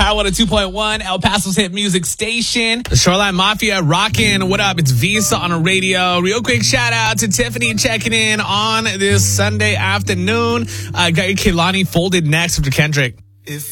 High 102.1, El Paso's hit music station. The Shoreline Mafia rocking. What up? It's Visa on a radio. Real quick shout out to Tiffany checking in on this Sunday afternoon. Got your Kehlani folded next after Kendrick.